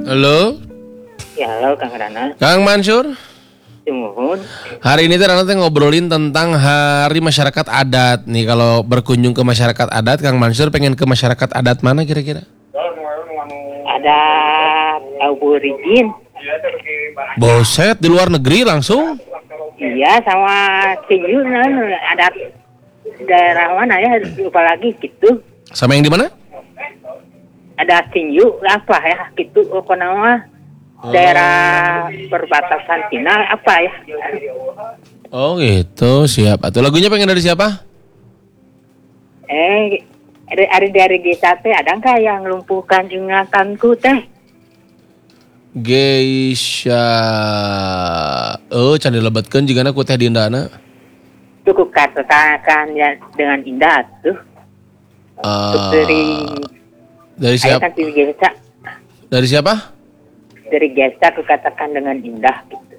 Halo. Ya, halo Kang Rana. Kang Mansur. Mohon. Hari ini Rana ngobrolin tentang Hari Masyarakat Adat. Nih kalau berkunjung ke masyarakat adat, Kang Mansur pengen ke masyarakat adat mana kira-kira? Ada aborigin. Boset di luar negeri langsung? Iya, sama Sinyu ada daerah mana ya? Lupa lagi gitu. Sama yang di mana? Ada Sinyu apa ya? Gitu apa nama? Daerah perbatasan Cina apa ya? Oh gitu, siap. Atau lagunya pengen dari siapa? Dari Geisha teh ada nggak yang lumpuhkan ingatanku teh? Geisha. Oh, can dilebatkeun jigana ku teh dindana. Cukup katakan ya dengan indah tuh. Dari siapa? Dari siapa? Dari Geisha aku katakan dengan indah gitu.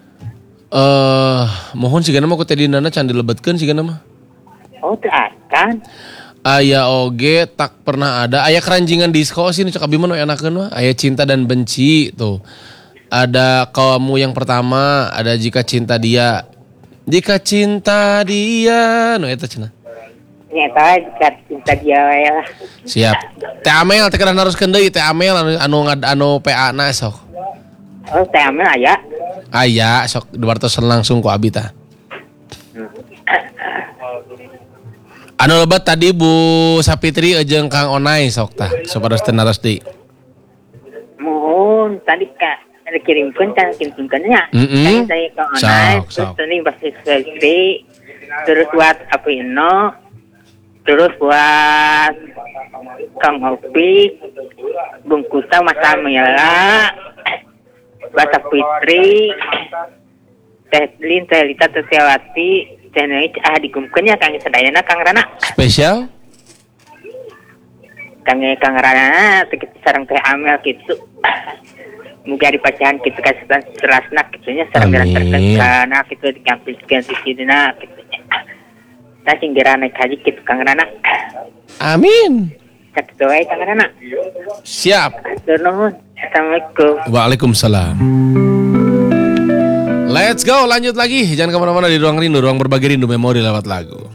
Mohon sigana mah ku teh dindana can dilebatkeun sigana mah. Oh, teu akan. Aya oge tak pernah ada. Aya keranjingan disco sih nu cek abi mah enakeun mah. Aya Cinta dan Benci tuh. Ada Kamu Yang Pertama, ada Jika Cinta Dia. Jika Cinta Dia, nu eta cenah. Nyata jika cinta dia wae lah. Siap. Teh Amel teh kana naruskeun deui Teh Amel anu PA na sok. Oh, teh amel aya. Aya sok diwartosan langsung ku abi tah. Anu lebat tadi Bu Sapitri jeung Kang Onai sok tah sapados teu naros deui. Mohon tadi kirimkeun nya. Saya ke Onai terus tadi bahasa Sapitri terus buat Apino terus buat Kang Opi bungkusan Mas Amela Bahasa Fitri Teh Lin Teh Lita Teh Tiawati Teh Neich digumkeun nya Kang sadayana Kang Rana Spesial Kang Rana teh sareng Teh Amel kitu muga dipacahan kitu ka serasna kitu nya sareng kana kitu diganti sidina kitu nya tah singgera naik haji kitu Kang Rana. Amin. Cak doa Kang Rana. Siap. Nuhun. Assalamualaikum. Waalaikumsalam. Let's go, lanjut lagi. Jangan kemana-mana di Ruang Rindu, ruang berbagi rindu memori lewat lagu.